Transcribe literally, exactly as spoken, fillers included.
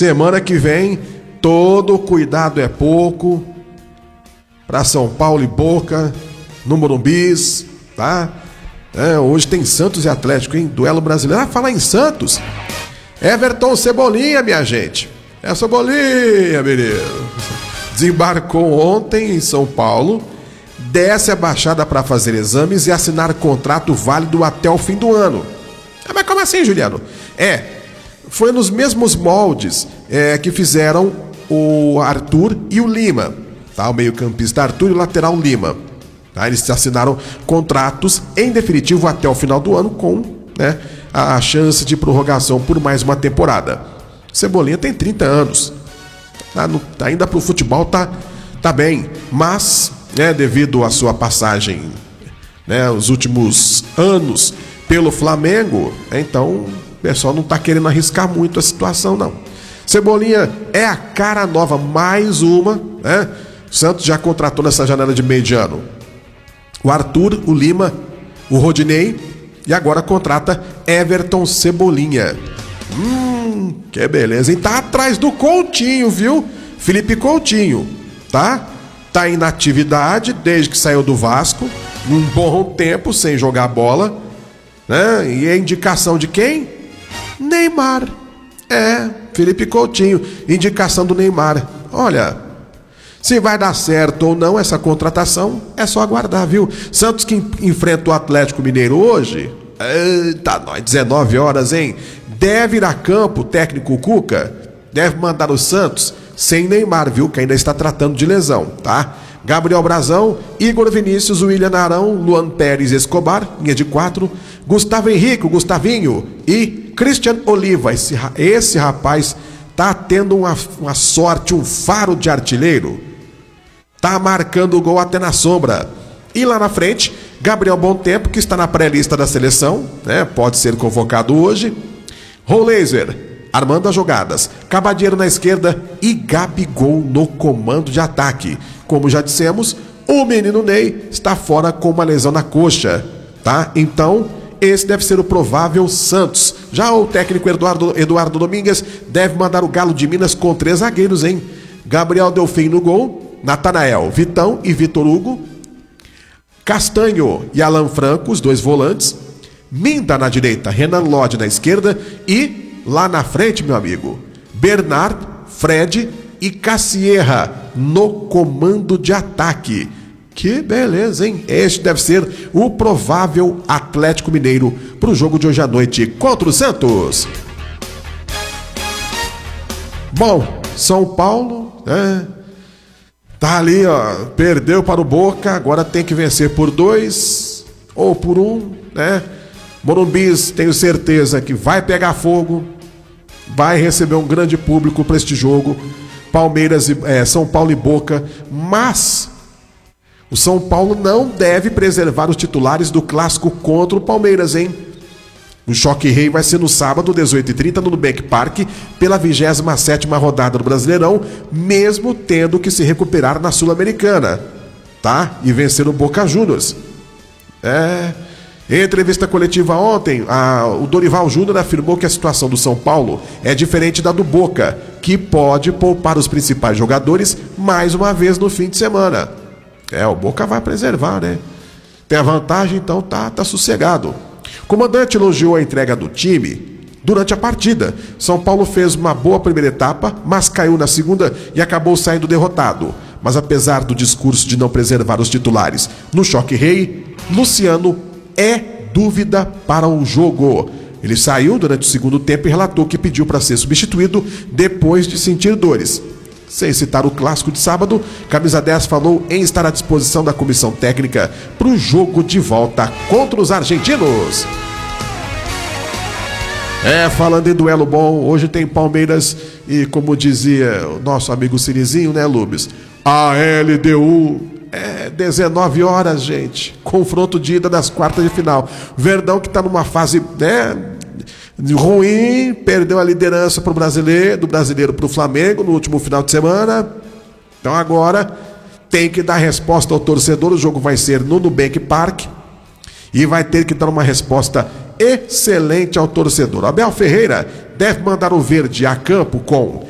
Semana que vem, todo cuidado é pouco para São Paulo e Boca, no Morumbis, tá? É, hoje tem Santos e Atlético, hein? Duelo brasileiro. Ah, falar em Santos, Everton Cebolinha, minha gente. É Cebolinha, menino. Desembarcou ontem em São Paulo, desce a Baixada para fazer exames e assinar contrato válido até o fim do ano. Ah, mas como assim, Juliano? É, foi nos mesmos moldes é, que fizeram o Arthur e o Lima, tá? O meio-campista Arthur e o lateral Lima. Tá? Eles assinaram contratos em definitivo até o final do ano com, né, a chance de prorrogação por mais uma temporada. Cebolinha tem trinta anos. Tá? No, ainda pro futebol tá, tá bem, mas, né, devido à sua passagem, né, os últimos anos pelo Flamengo, então o pessoal não tá querendo arriscar muito a situação, não. Cebolinha é a cara nova, mais uma, né? O Santos já contratou nessa janela de meio de ano o Arthur, o Lima, o Rodinei e agora contrata Everton Cebolinha. Hum, que beleza, hein? Tá atrás do Coutinho, viu? Felipe Coutinho, tá? Tá em inatividade desde que saiu do Vasco, um bom tempo sem jogar bola, né? E a indicação de quem? Neymar. É, Felipe Coutinho, indicação do Neymar. Olha, se vai dar certo ou não essa contratação, é só aguardar, viu? Santos que enfrenta o Atlético Mineiro hoje, eita, nós, dezenove horas, hein? Deve ir a campo, o técnico Cuca, deve mandar o Santos sem Neymar, viu? Que ainda está tratando de lesão, tá? Gabriel Brazão, Igor Vinícius, William Arão, Luan Pérez Escobar, linha de quatro, Gustavo Henrique, Gustavinho e Christian Oliva. Esse, esse rapaz tá tendo uma, uma sorte, um faro de artilheiro. Tá marcando o gol até na sombra. E lá na frente, Gabriel Bontempo, que está na pré-lista da seleção, né? Pode ser convocado hoje. Rolaser, armando as jogadas. Cabadeiro na esquerda e Gabigol no comando de ataque. Como já dissemos, o menino Ney está fora com uma lesão na coxa, tá? Então, esse deve ser o provável Santos. Já o técnico Eduardo, Eduardo Domingues deve mandar o Galo de Minas com três zagueiros, hein? Gabriel Delfim no gol, Natanael, Vitão e Vitor Hugo, Castanho e Alan Franco, os dois volantes, Minda na direita, Renan Lodge na esquerda e lá na frente, meu amigo, Bernard, Fred e Cassierra no comando de ataque. Que beleza, hein? Este deve ser o provável Atlético Mineiro para o jogo de hoje à noite contra o Santos. Bom, São Paulo, né? Tá ali, ó, perdeu para o Boca, agora tem que vencer por dois ou por um, né? Morumbis, tenho certeza que vai pegar fogo, vai receber um grande público para este jogo. Palmeiras, e, é, São Paulo e Boca, mas o São Paulo não deve preservar os titulares do clássico contra o Palmeiras, hein? O choque rei vai ser no sábado, dezoito e trinta, no Nubank Park, pela vigésima sétima rodada do Brasileirão, mesmo tendo que se recuperar na Sul-Americana, tá? E vencer o Boca Juniors. É... Em entrevista coletiva ontem, a, o Dorival Júnior afirmou que a situação do São Paulo é diferente da do Boca, que pode poupar os principais jogadores mais uma vez no fim de semana. É, o Boca vai preservar, né? Tem a vantagem, então tá, tá sossegado. O comandante elogiou a entrega do time durante a partida. São Paulo fez uma boa primeira etapa, mas caiu na segunda e acabou saindo derrotado. Mas apesar do discurso de não preservar os titulares no choque rei, Luciano é dúvida para o jogo. Ele saiu durante o segundo tempo e relatou que pediu para ser substituído depois de sentir dores. Sem citar o clássico de sábado, Camisa dez falou em estar à disposição da comissão técnica para o jogo de volta contra os argentinos. É, falando em duelo bom, hoje tem Palmeiras e, como dizia o nosso amigo Sirizinho, né, Lubes? A L D U. É, dezenove horas, gente. Confronto de ida das quartas de final. Verdão que está numa fase, né, ruim, perdeu a liderança pro brasileiro, do brasileiro para o Flamengo no último final de semana. Então agora tem que dar resposta ao torcedor. O jogo vai ser no Nubank Park e vai ter que dar uma resposta excelente ao torcedor. Abel Ferreira deve mandar o verde a campo com